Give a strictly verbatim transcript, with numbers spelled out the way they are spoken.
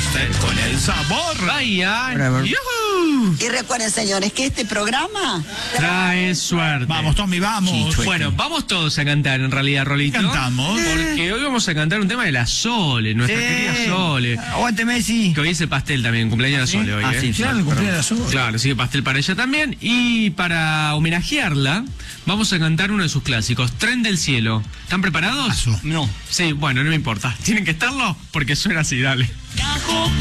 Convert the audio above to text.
usted con el sabor. Ryan. ¡Yuhu! Y recuerden, señores, que este programa Trae suerte. Vamos, Tommy, vamos. Sí, bueno, vamos todos a cantar en realidad, Rolito. Cantamos. Porque hoy vamos a cantar un tema de la Sole, nuestra Sí. querida Sole. Aguante Messi. Que hoy es el pastel también, cumpleaños de ¿Sí? Sole hoy, Ah, ¿eh? sí, Claro, el cumpleaños de la Sole. Claro, así que pastel para ella también. Y para homenajearla, vamos a cantar uno de sus clásicos, Tren del Cielo. ¿Están preparados? Paso. No. Sí, bueno, no me importa. Tienen que estarlo porque suena así, dale.